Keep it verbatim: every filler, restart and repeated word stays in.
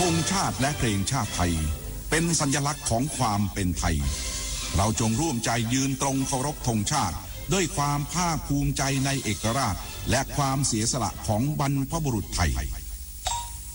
ธงชาติและเพลงชาติไทยเป็นสัญลักษณ์ของความเป็นไทยเราจงร่วมใจยืนตรงเคารพธงชาติด้วยความภาคภูมิใจในเอกราชและความเสียสละของบรรพบุรุษไทย